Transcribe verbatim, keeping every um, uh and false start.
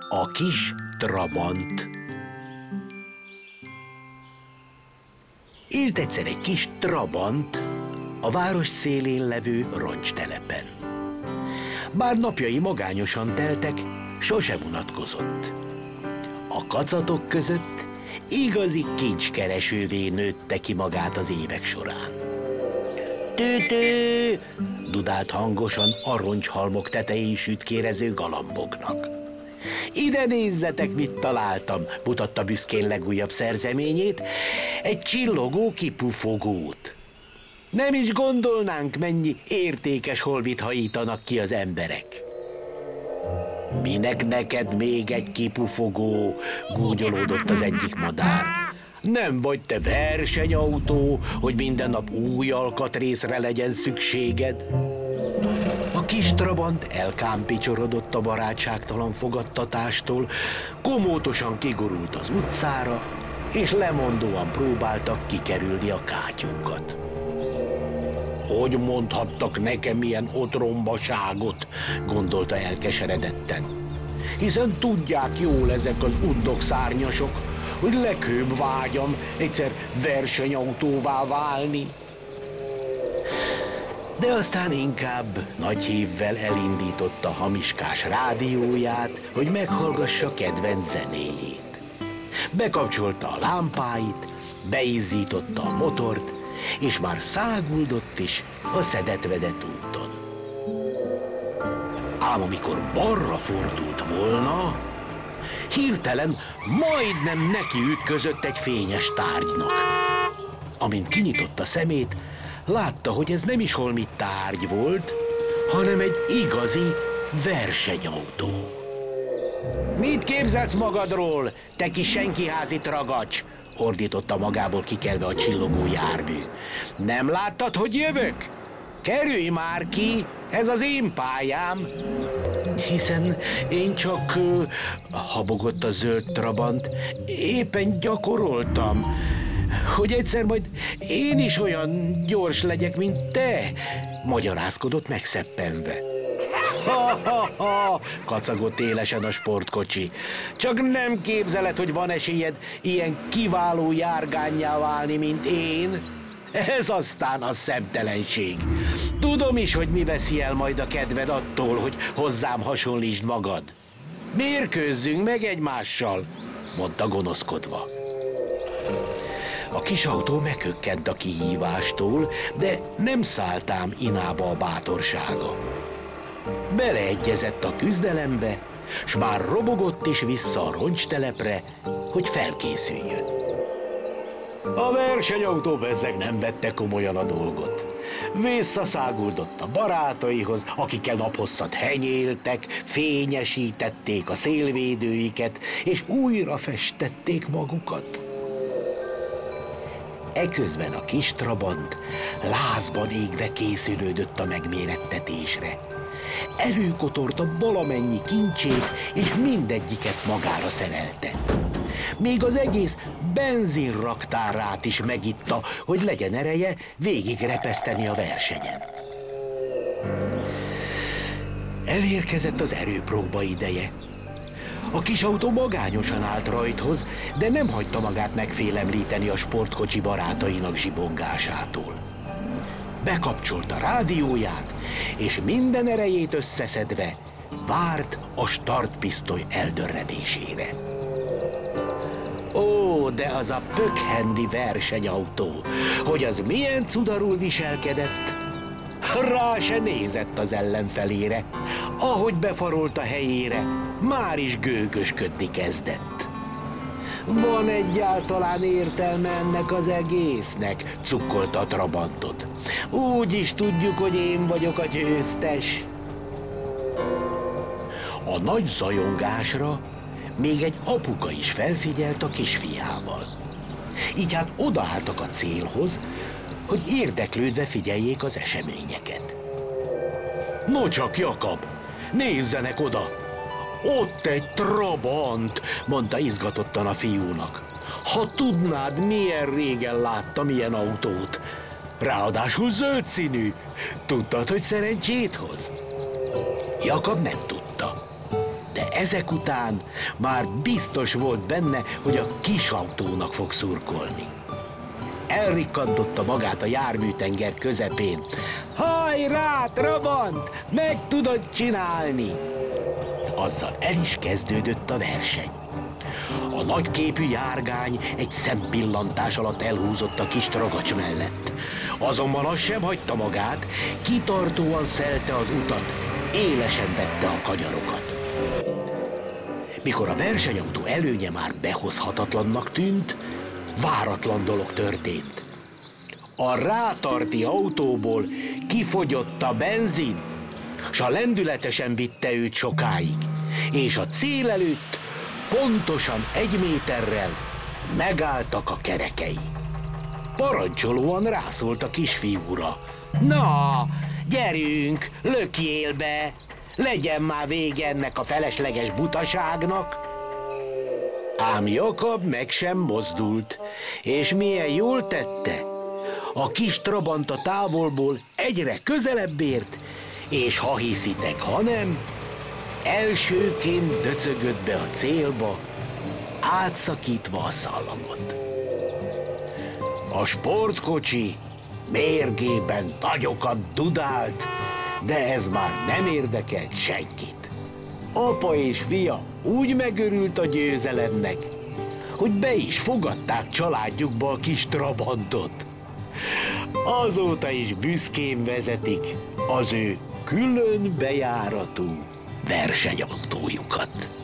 A kis Trabant. Élt egyszer egy kis Trabant a város szélén levő roncstelepen. Bár napjai magányosan teltek, sosem unatkozott. A kacatok között igazi kincskeresővé nőtte ki magát az évek során. Tű-tű! Dudált hangosan a roncshalmok tetején sütkérező galamboknak. Ide nézzetek, mit találtam, mutatta büszkén legújabb szerzeményét, egy csillogó kipufogót. Nem is gondolnánk, mennyi értékes holmit hajítanak ki az emberek. Minek neked még egy kipufogó? Gúnyolódott az egyik madár. Nem vagy te versenyautó, hogy minden nap új alkatrészre legyen szükséged? A kis Trabant elkámpicsorodott a barátságtalan fogadtatástól, komótosan kigurult az utcára, és lemondóan próbáltak kikerülni a kátyúkat. Hogy mondhattak nekem ilyen otrombaságot, gondolta elkeseredetten. Hiszen tudják jól ezek az undok szárnyasok, hogy leghőbb vágyam egyszer versenyautóvá válni. De aztán inkább nagy hívvel elindította hamiskás rádióját, hogy meghallgassa kedvenc zenéjét. Bekapcsolta a lámpáit, beizzította a motort, és már száguldott is a szedett-vedett úton. Ám amikor balra fordult volna, hirtelen majdnem neki ütközött egy fényes tárgynak. Amint kinyitotta szemét, látta, hogy ez nem is holmi tárgy volt, hanem egy igazi versenyautó. Mit képzelsz magadról, te kis senkiházi tragacs? Ordította magából kikelve a csillogó jármű. Nem láttad, hogy jövök? Kerülj már ki, ez az én pályám. Hiszen én csak, uh, habogott a zöld Trabant, éppen gyakoroltam, hogy egyszer majd én is olyan gyors legyek, mint te, magyarázkodott megszeppenve. Ha-ha-ha, kacagott élesen a sportkocsi. Csak nem képzeled, hogy van esélyed ilyen kiváló járgánnyá válni, mint én? Ez aztán a szemtelenség. Tudom is, hogy mi veszi el majd a kedved attól, hogy hozzám hasonlítsd magad. Mérkőzzünk meg egymással, mondta gonoszkodva. A kis autó meghökkent a kihívástól, de nem szállt ám inába a bátorsága. Beleegyezett a küzdelembe, s már robogott is vissza a roncstelepre, hogy felkészüljön. A versenyautó bezzeg nem vette komolyan a dolgot. Visszaszáguldott a barátaihoz, akikkel naphosszat henyéltek, fényesítették a szélvédőiket, és újra festették magukat. Eközben a kis Trabant lázban égve készülődött a megmérettetésre. Előkotorta valamennyi kincsét, és mindegyiket magára szerelte. Még az egész benzinraktárát is megitta, hogy legyen ereje végigrepeszteni a versenyen. Elérkezett az erőpróba ideje. A kis autó magányosan állt rajthoz, de nem hagyta magát megfélemlíteni a sportkocsi barátainak zsibongásától. Bekapcsolta a rádióját, és minden erejét összeszedve várt a startpisztoly eldörredésére. Ó, de az a pökhendi versenyautó, hogy az milyen cudarul viselkedett! Rá se nézett az ellenfelére, ahogy befarolt a helyére, már is gőgösködni kezdett. Van egyáltalán értelme ennek az egésznek, cukkolta a Trabantot. Úgy is tudjuk, hogy én vagyok a győztes. A nagy zajongásra még egy apuka is felfigyelt a kisfiával. Így hát odaálltak a célhoz, hogy érdeklődve figyeljék az eseményeket. No csak, Jakab, nézzenek oda! Ott egy Trabant, mondta izgatottan a fiúnak. Ha tudnád, milyen régen láttam ilyen autót. Ráadásul zöld színű. Tudtad, hogy szerencsét hoz? Jakab nem tudta. De ezek után már biztos volt benne, hogy a kis autónak fog szurkolni. Elrikkantotta magát a járműtenger közepén. Hajrá, Trabant! Meg tudod csinálni! Azzal el is kezdődött a verseny. A nagyképű járgány egy szempillantás alatt elhúzott a kis tragacs mellett. Azonban az sem hagyta magát, kitartóan szelte az utat, élesen vette a kanyarokat. Mikor a versenyautó előnye már behozhatatlannak tűnt, váratlan dolog történt. A rátarti autóból kifogyott a benzin, s a lendületesen vitte őt sokáig, és a cél előtt pontosan egy méterrel megálltak a kerekei. Parancsolóan rászólt a kisfiúra. Na, gyerünk, lökjél be! Legyen már vége ennek a felesleges butaságnak! Ám Jakab meg sem mozdult, és milyen jól tette. A kis Trabant a távolból egyre közelebb ért, és ha hiszitek, ha nem, elsőként döcögött be a célba, átszakítva a szallagot. A sportkocsi mérgében nagyokat dudált, de ez már nem érdekelt senkit. Apa és fia úgy megörült a győzelemnek, hogy be is fogadták családjukba a kis Trabantot. Azóta is büszkén vezetik az ő külön bejáratú versenyautójukat.